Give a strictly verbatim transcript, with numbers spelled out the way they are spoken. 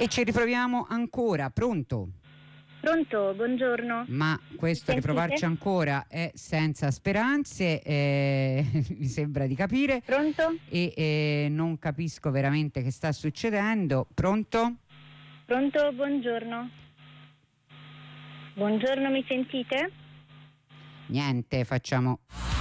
E ci riproviamo ancora. Pronto? Pronto, buongiorno. Ma questo Sentite? riprovarci ancora è senza speranze, eh, mi sembra di capire. Pronto? E eh, non capisco veramente che sta succedendo. Pronto? Pronto, buongiorno. Buongiorno, mi sentite? Niente, facciamo